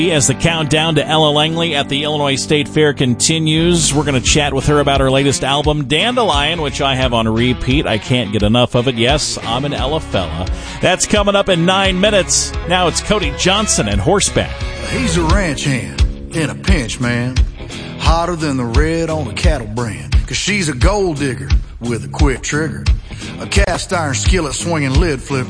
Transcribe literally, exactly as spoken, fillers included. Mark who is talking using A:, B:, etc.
A: As the countdown to Ella Langley at the Illinois State Fair continues, we're going to chat with her about her latest album, Dandelion, which I have on repeat. I can't get enough of it. Yes, I'm an Ella fella. That's coming up in nine minutes. Now it's Cody Johnson and Horseback.
B: He's a ranch hand in a pinch, man. Hotter than the red on a cattle brand. Cause she's a gold digger with a quick trigger. A cast iron skillet swinging lid flipper.